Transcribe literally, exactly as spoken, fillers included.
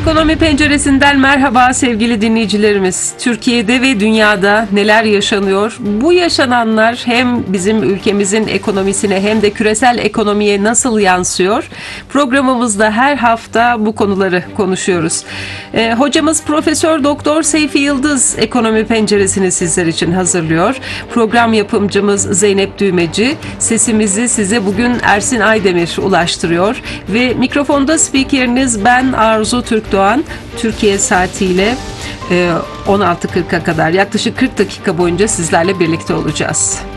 Ekonomi Penceresi'nden merhaba sevgili dinleyicilerimiz. Türkiye'de ve dünyada neler yaşanıyor? Bu yaşananlar hem bizim ülkemizin ekonomisine hem de küresel ekonomiye nasıl yansıyor? Programımızda her hafta bu konuları konuşuyoruz. Ee, hocamız Profesör Doktor Seyfi Yıldız Ekonomi Penceresi'ni sizler için hazırlıyor. Program yapımcımız Zeynep Düğmeci. Sesimizi size bugün Ersin Aydemir ulaştırıyor. Ve mikrofonda spikeriniz ben Arzu Türkdoğan. Türkiye saatiyle on altı kırka kadar yaklaşık kırk dakika boyunca sizlerle birlikte olacağız.